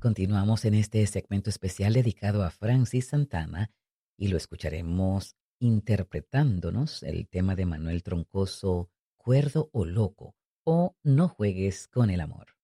Continuamos en este segmento especial dedicado a Francis Santana y lo escucharemos interpretándonos el tema de Manuel Troncoso, Cuerdo o Loco o No juegues con el amor.